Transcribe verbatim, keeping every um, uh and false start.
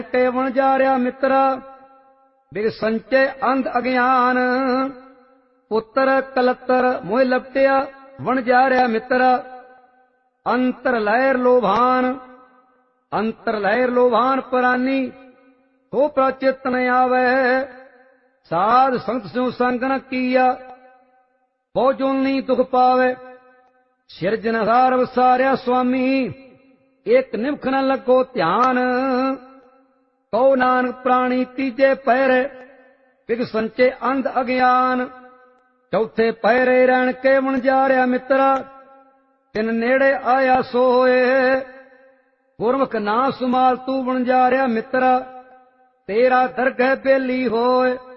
ਕੇ ਵਣਜਾਰਿਆ ਮਿੱਤਰਾ, ਬਿਗ ਸੰਚੇ ਅੰਧ ਅਗਿਆਨ। ਪੁੱਤਰ ਕਲੱਤਰ ਮੋਹ ਲਪਟਿਆ ਵਣਜਾਰਿਆ ਮਿੱਤਰਾ, ਅੰਤਰ ਲਹਿਰ ਲੋਭਾਨ। ਅੰਤਰ ਲਹਿਰ ਲੋਭਾਨ ਪ੍ਰਾਨੀ, ਹੋ ਪ੍ਰਚਿਤ ਨ ਆਵੈ। ਸਾਧ ਸੰਗਤ ਸਿਉ ਸੰਗ ਨ ਕੀਆ, ਬਹੁ ਜੋਨੀ ਦੁਖ ਪਾਵੈ। ਸਿਰਜਣਹਾਰ ਵਸਾਰਿਆ ਸੁਆਮੀ, ਏਕ ਨਿਮਖ ਨ ਲੱਗੋ ਧਿਆਨ। ਕਉ ਨਾਨਕ ਪ੍ਰਾਣੀ ਤੀਜੇ ਪਹਿਰੇ, ਬਿਗ ਸੰਚੇ ਅੰਧ ਅਗਿਆਨ। ਚੌਥੇ ਪਹਿਰੇ ਰਹਿਣ ਕੇ ਵਣਜਾਰਿਆ ਮਿੱਤਰਾ, ਤਿਨ ਨੇੜੇ ਆਇਆ ਸੋਏ। ਗੁਰਮੁਖ ਨਾ ਸੁਮਾਲ ਤੂੰ ਵਣਜਾਰਿਆ ਮਿੱਤਰਾ, ਤੇਰਾ ਦਰਗਹਿ ਬੇਲੀ ਹੋਏ।